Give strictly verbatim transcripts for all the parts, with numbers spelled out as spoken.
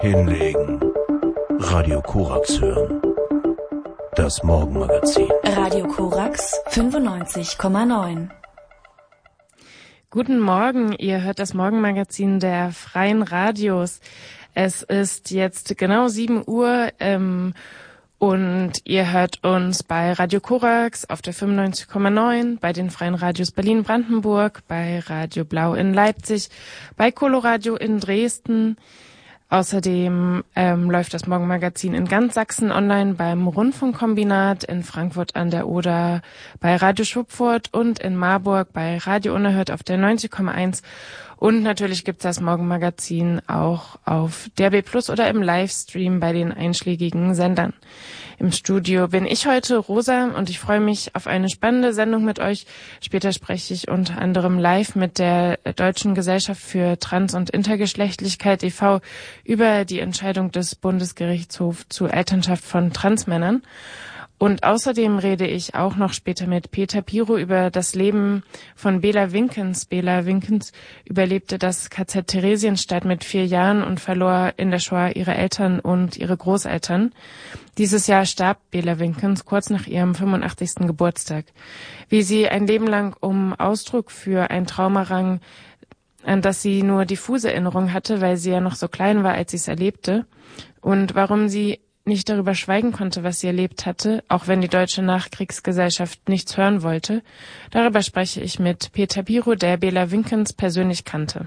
Hinlegen. Radio Korax hören. Das Morgenmagazin. Radio Korax fünfundneunzig Komma neun. Guten Morgen, ihr hört das Morgenmagazin der Freien Radios. Es ist jetzt genau sieben Uhr ähm, und ihr hört uns bei Radio Korax auf der fünfundneunzig Komma neun, bei den Freien Radios Berlin-Brandenburg, bei Radio Blau in Leipzig, bei Coloradio in Dresden. Außerdem ähm, läuft das Morgenmagazin in ganz Sachsen online beim Rundfunkkombinat, in Frankfurt an der Oder bei Radio Schwupfurt und in Marburg bei Radio Unerhört auf der neunzig Komma eins. Und natürlich gibt's das Morgenmagazin auch auf D A B Plus oder im Livestream bei den einschlägigen Sendern. Im Studio bin ich heute, Rosa, und ich freue mich auf eine spannende Sendung mit euch. Später spreche ich unter anderem live mit der Deutschen Gesellschaft für Trans- und Intergeschlechtlichkeit e V über die Entscheidung des Bundesgerichtshofs zur Elternschaft von Transmännern. Und außerdem rede ich auch noch später mit Peter Piro über das Leben von Bela Winkens. Bela Winkens überlebte das K Z Theresienstadt mit vier Jahren und verlor in der Shoah ihre Eltern und ihre Großeltern. Dieses Jahr starb Bela Winkens kurz nach ihrem fünfundachtzigsten Geburtstag. Wie sie ein Leben lang um Ausdruck für ein Trauma rang, an das sie nur diffuse Erinnerung hatte, weil sie ja noch so klein war, als sie es erlebte, und warum sie nicht darüber schweigen konnte, was sie erlebt hatte, auch wenn die deutsche Nachkriegsgesellschaft nichts hören wollte. Darüber spreche ich mit Peter Piro, der Bela Winkens persönlich kannte.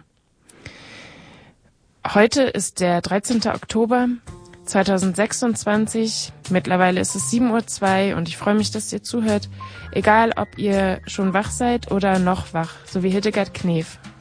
Heute ist der dreizehnten Oktober zweitausendsechsundzwanzig. Mittlerweile ist es sieben Uhr zwei und ich freue mich, dass ihr zuhört. Egal, ob ihr schon wach seid oder noch wach, so wie Hildegard Knef.